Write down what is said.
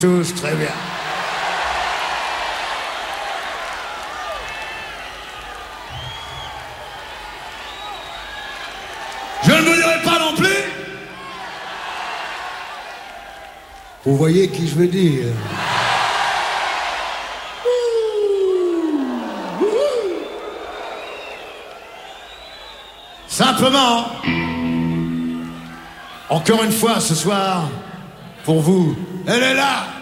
Tous très bien. Je ne vous dirai pas non plus. Vous voyez qui je veux dire. Simplement, encore une fois ce soir, pour vous, elle est là.